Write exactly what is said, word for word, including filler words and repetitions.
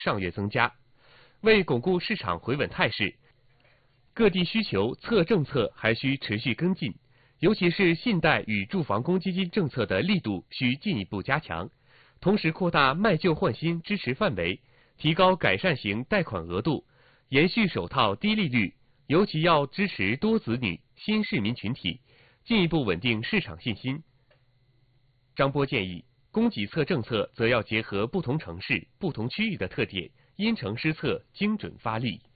上月增加。为巩固市场回稳态势，各地需求侧政策还需持续跟进，尤其是信贷与住房公积金政策的力度需进一步加强，同时扩大卖旧换新支持范围，提高改善型贷款额度，延续首套低利率，尤其要支持多子女、新市民群体，进一步稳定市场信心。张波建议，供给侧政策则要结合不同城市、不同区域的特点，因城施策，精准发力。